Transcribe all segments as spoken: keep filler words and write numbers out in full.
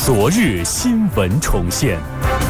昨日新闻重现。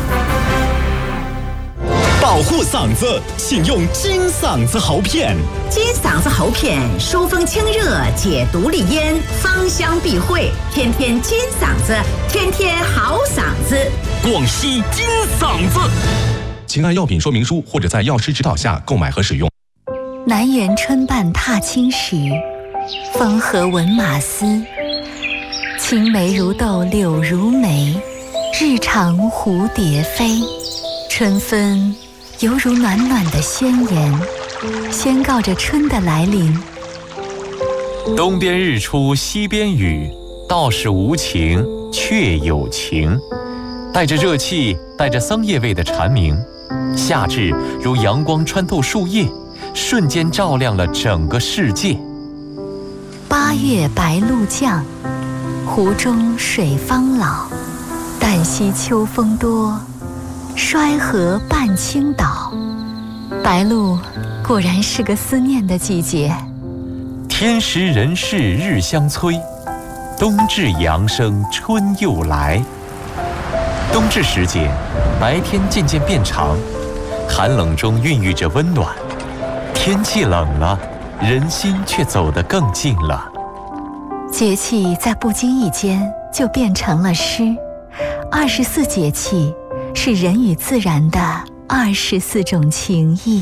保护嗓子，请用金嗓子喉片。 金嗓子喉片疏风清热，解毒利咽，芳香避秽，天天金嗓子，天天好嗓子。 广西金嗓子， 请按药品说明书或者在药师指导下购买和使用。 南园春半踏青时，风和闻马嘶。青梅如豆柳如眉，日长蝴蝶飞。春分犹如暖暖的宣言，宣告着春的来临。 东边日出西边雨，道是无晴却有晴。带着热气，带着桑叶味的蝉鸣，夏至如阳光穿透树叶，瞬间照亮了整个世界。 八月白露降，湖中水方老。旦夕秋风多，衰河半倾倒。白露果然是个思念的季节。 天时人事日相催，冬至阳生春又来。冬至时节，白天渐渐变长，寒冷中孕育着温暖。天气冷了，人心却走得更近了。 节气在不经意间就变成了诗。二十四节气是人与自然的二十四种情谊。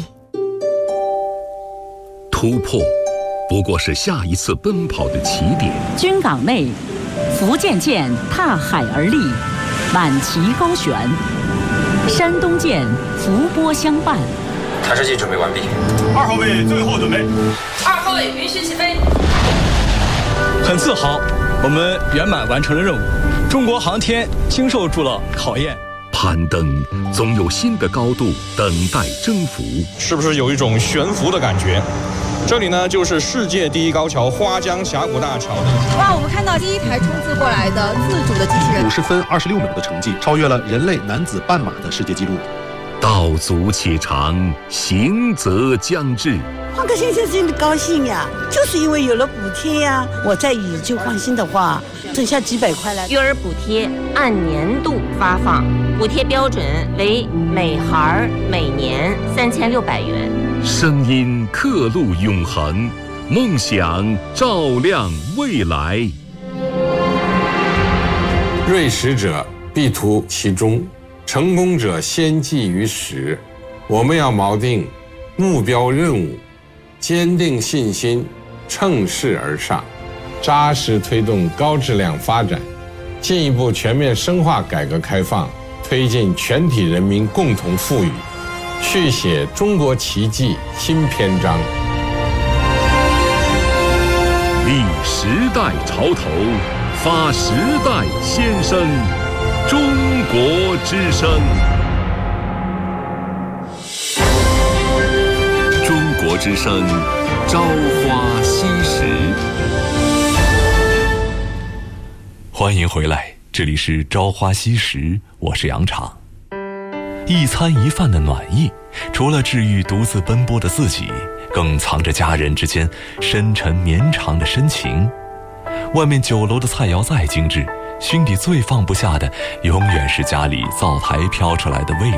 突破不过是下一次奔跑的起点。 军港内，福建舰踏海而立，满旗高悬；山东舰伏波相伴。 探视器准备完毕。 二号位最后准备。 二号位允许起飞。 很自豪，我们圆满完成了任务。中国航天经受住了考验。 攀登总有新的高度等待征服。 是不是有一种悬浮的感觉？这里呢，就是世界第一高桥花江峡谷大桥。 哇，我们看到第一台冲刺过来的自主的机器人， 五十分二十六秒的成绩，超越了人类男子半马的世界纪录。 道阻且长，行则将至。 换个先生真的高兴呀，就是因为有了补贴呀。我再以旧换新的话，剩下几百块了。 育儿补贴按年度发放，补贴标准为每孩每年三千六百元。 声音刻录永恒，梦想照亮未来。 锐识者必图其中，成功者先记于始。我们要锚定目标任务，坚定信心，乘势而上，扎实推动高质量发展，进一步全面深化改革开放，推进全体人民共同富裕，续写中国奇迹新篇章。 立时代潮头，发时代先声，中国之声。中国之声，朝花夕拾。 欢迎回来，这里是朝花夕拾，我是杨昶。一餐一饭的暖意，除了治愈独自奔波的自己，更藏着家人之间深沉绵长的深情。外面酒楼的菜肴再精致，心底最放不下的，永远是家里灶台飘出来的味道。